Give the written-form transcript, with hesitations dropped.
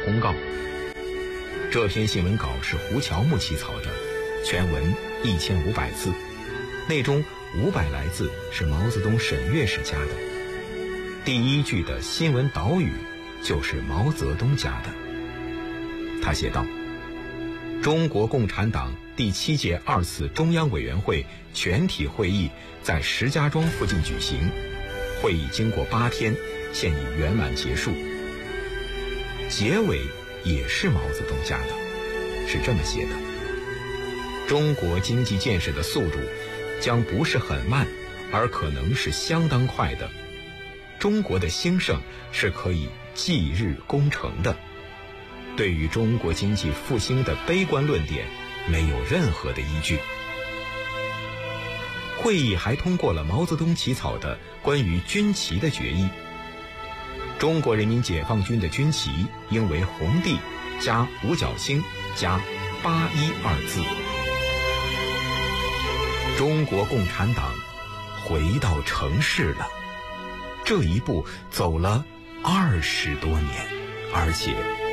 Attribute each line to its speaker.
Speaker 1: 公告。这篇新闻稿是胡乔木起草的，全文1500字，内中500来字是毛泽东审阅时加的。第1句的新闻导语就是毛泽东加的。他写道：中国共产党第7届2次中央委员会全体会议在石家庄附近举行，会议经过8天，现已圆满结束。结尾也是毛泽东加的，是这么写的：中国经济建设的速度将不是很慢，而可能是相当快的。中国的兴盛是可以即日功成的。对于中国经济复兴的悲观论点没有任何的依据。会议还通过了毛泽东起草的关于军旗的决议。中国人民解放军的军旗应为红地加五角星加812字。中国共产党回到城市了，这一步走了20多年，而且